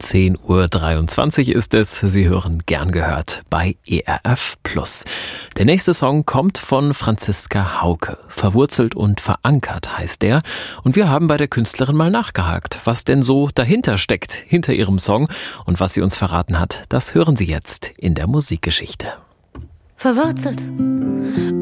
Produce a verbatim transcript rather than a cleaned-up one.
zehn Uhr dreiundzwanzig ist es. Sie hören Gern gehört bei E R F Plus. Der nächste Song kommt von Franziska Hauke. Verwurzelt und verankert heißt der. Und wir haben bei der Künstlerin mal nachgehakt, was denn so dahinter steckt, hinter ihrem Song. Und was sie uns verraten hat, das hören Sie jetzt in der Musikgeschichte. Verwurzelt